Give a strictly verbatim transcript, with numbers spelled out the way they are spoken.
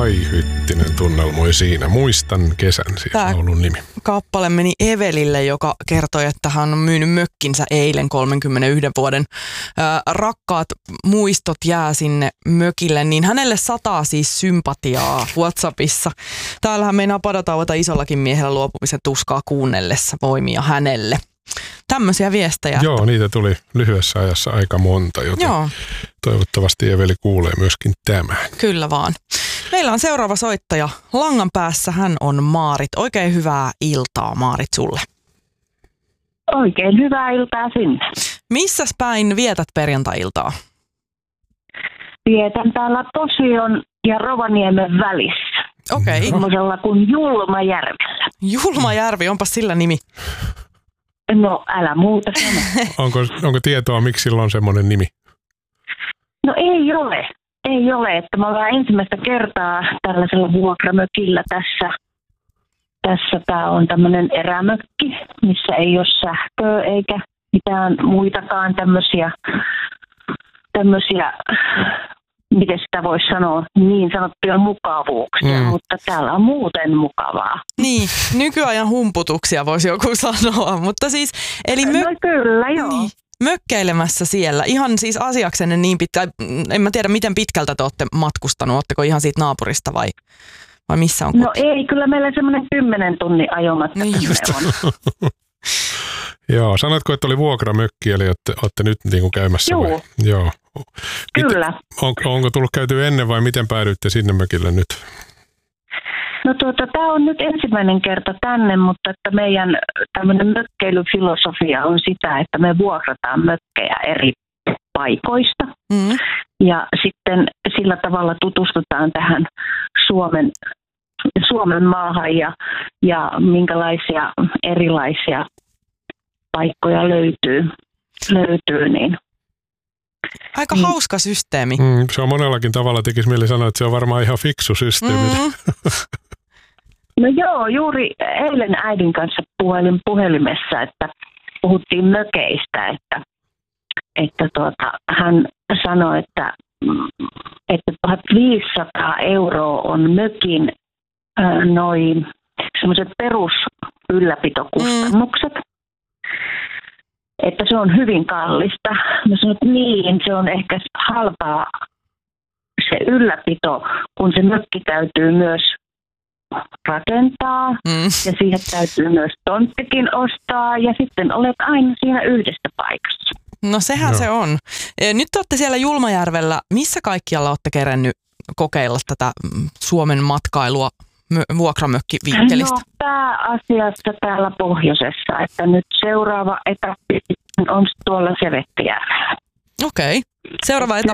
Kai Hyttinen tunnelmoi siinä. Muistan kesän, siis Tää laulun nimi. Kappale meni Evelille, joka kertoi, että hän on myynyt mökkinsä eilen kolmenkymmenenyhden vuoden. Ää, rakkaat muistot jää sinne mökille, niin hänelle sataa siis sympatiaa WhatsAppissa. Täällähän meinaa padotauota isollakin miehellä luopumisen tuskaa kuunnellessa voimia hänelle. Tämmöisiä viestejä. Joo, niitä tuli lyhyessä ajassa aika monta, joten Joo. toivottavasti Eveli kuulee myöskin tämän. Kyllä vaan. Meillä on seuraava soittaja. Langan päässä hän on Maarit. Oikein hyvää iltaa, Maarit, sulle. Oikein hyvää iltaa sinne. Missäs päin vietät perjantai-iltaa? Vietän täällä Posion ja Rovaniemen välissä. Okei. Okay. Semmoisella kuin Julmajärvellä. Julmajärvi, onpas sillä nimi. No, älä muuta sano. onko, onko tietoa, miksi sillä on semmoinen nimi? No ei ole. Ei ole, että me ollaan ensimmäistä kertaa tällaisella vuokramökillä tässä. Tässä tämä on tämmöinen erämökki, missä ei ole sähköä eikä mitään muitakaan tämmöisiä, tämmöisiä miten sitä voisi sanoa, niin sanottuja mukavuuksia, mm. mutta täällä on muuten mukavaa. Niin, nykyajan humputuksia voisi joku sanoa, mutta siis, eli mö- no kyllä, joo. Niin, mökkeilemässä siellä, ihan siis asiaksenne niin pitkä, en mä tiedä miten pitkältä te olette matkustanut, ootteko ihan siitä naapurista vai, vai missä on koti? No ei, kyllä meillä semmoinen kymmenen tunnin ajomatka niin just. on. Joo, sanotko, että oli vuokramökki, eli olette, olette nyt niin kuin käymässä? Joo. Vai? Joo. Kyllä. On, onko tullut käyty ennen vai miten päädyitte sinne mökille nyt? No tuota, tämä on nyt ensimmäinen kerta tänne, mutta että meidän tämmöinen mökkeilyfilosofia on sitä, että me vuokrataan mökkejä eri paikoista. Mm. Ja sitten sillä tavalla tutustutaan tähän Suomen, Suomen maahan ja, ja minkälaisia erilaisia paikkoja löytyy, löytyy niin. Aika niin. hauska systeemi. Mm, se on monellakin tavalla, tekisi mieli sanoa, että se on varmaan ihan fiksu systeemi. Mm. No joo, juuri eilen äidin kanssa puhelin puhelimessa, että puhuttiin mökeistä, että, että tuota, hän sanoi, että, että tuhatviisisataa euroa on mökin äh, noin semmoiset perusylläpitokustannukset. Mm. Että se on hyvin kallista. Mä sanoin, että niin, se on ehkä halpaa se ylläpito, kun se mökki täytyy myös rakentaa mm. ja siihen täytyy myös tonttikin ostaa ja sitten olet aina siinä yhdessä paikassa. No sehän no. se on. Nyt olette siellä Julmajärvellä. Missä kaikkialla olette kerennyt kokeilla tätä Suomen matkailua vuokramökkivinkkelistä? No pääasiassa täällä pohjoisessa, että nyt seuraava etappi on tuolla Sevettijärvellä. Okei. Seuraava etappi